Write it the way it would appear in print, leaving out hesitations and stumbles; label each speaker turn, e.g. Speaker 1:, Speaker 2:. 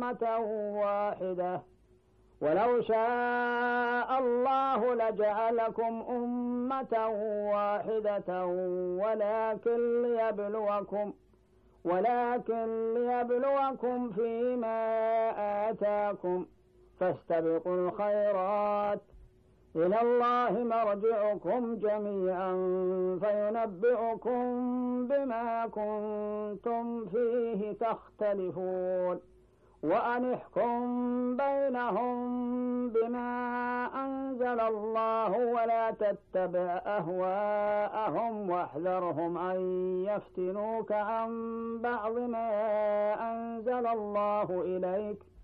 Speaker 1: أمة واحدة، ولو شاء الله لجعلكم أمة واحدة ولكن ليبلوكم فيما آتاكم، فاستبقوا الخيرات، إلى الله مرجعكم جميعا فينبئكم بما كنتم فيه تختلفون، وأنحكم بينهم بما أنزل الله ولا تتبع أهواءهم واحذرهم أن يفتنوك عن بعض ما أنزل الله إليك،